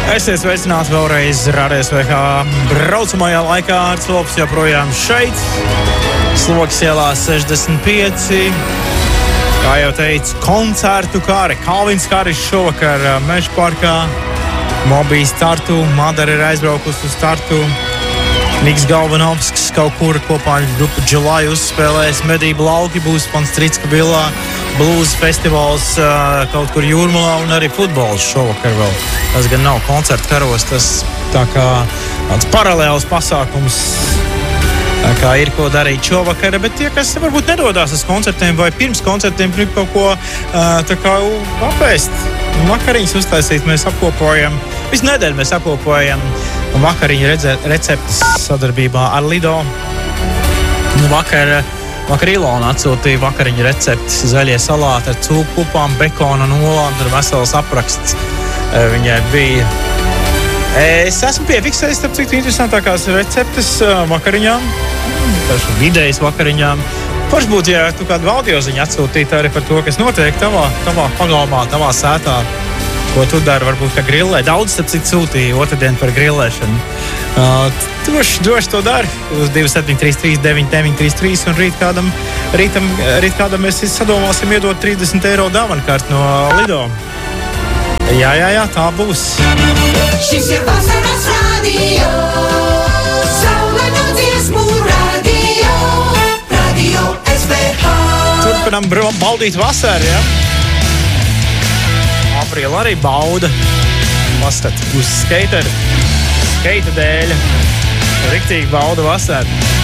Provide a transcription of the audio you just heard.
Esiet sveicināti vēlreiz Radio SVH braucamajā laikā. Ar Slops joprojām šeit. Sloks ielā 65. Kā jau teicu, koncertu kāri. Kalvins Kāris šovakar Meža parkā. Mobijs Tartu. Madara ir aizbraukusi uz Tartu. Niks Galvanovskis kaut kur kopā ar grupu July uzspēlēs. Medību lauki būs Panstricka vilā. Blues festivāls kaut kur Jūrmalā un arī futbols šovakar vēl. Tas gan nav koncertu karos, tas tā kā tāds paralēls pasākums. Tā kā ir ko darīt šovakar, bet tie, kas varbūt nedodās uz koncertiem vai pirms koncertiem grib kaut ko tā kā apēst, vakariņas uztaisīt, mēs apkopojam. Visu nedēļu mēs apkopojam vakariņu receptes sadarbībā ar Lido. Vakar Ilona atsūtīja vakariņu receptes, zaļie salāti ar cūku pupām, bekona un olām, tur vesels apraksts viņai bija. Es esmu piefiksējis, starp citu, interesantākās receptes vakariņām, taču vidējas vakariņām. Forši būtu, ja tu kādu audioziņu atsūtītu arī par to, kas notiek tavā pagalmā, tavā sētā, ko tu dari, varbūt kā grillē. Daudz, starp citu, sūtīja otrdien par grillēšanu. Droši to dari uz 2733993 un rīt kādam mēs sadomāsim iedot 30 eiro dāvankārtu no Lido. Jā, tā būs. Šis ir vasaras radio, saulaino dziesmu radio, Radio SVH. Turpinam baudīt vasaru, ja? Aprīli arī bauda. Paskat uz skaita dēļ. Riktīgi bauda vasaru.